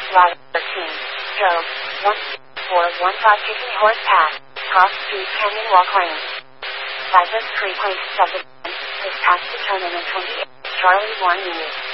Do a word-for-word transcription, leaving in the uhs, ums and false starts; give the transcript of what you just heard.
Lot thirteen. Joe. one four one five fifty horse path. Cross Street Canyon Walk Lane. By this frequency of the this path to turn in twenty-eight. Charlie one News.